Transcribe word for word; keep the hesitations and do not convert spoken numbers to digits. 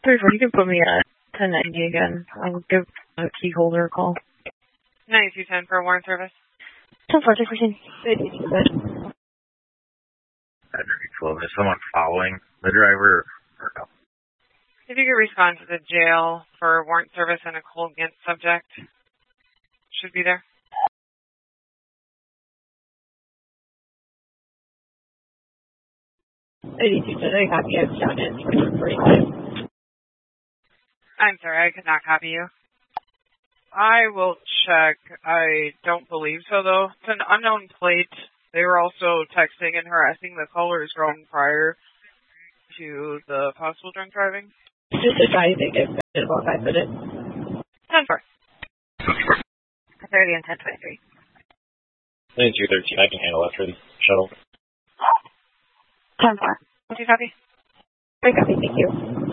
three four, you can put me at ten ninety again. I'll give a key holder a call. ninety-two ten for a warrant service. ten four, six fourteen. Is someone following the driver or no? If you could respond to the jail for warrant service and a cold against subject, should be there. eighty-two ten, I copy. I'm down in forty-five. I'm sorry, I could not copy you. I will check. I don't believe so, though. It's an unknown plate. They were also texting and harassing the caller's girlfriend prior to the possible drunk driving. Just a try, I think it's been about five minutes. ten four. thirty and ten twenty-three. ninety-two thirteen, I can handle that for the shuttle. ten four. Did you copy? I copy, thank you.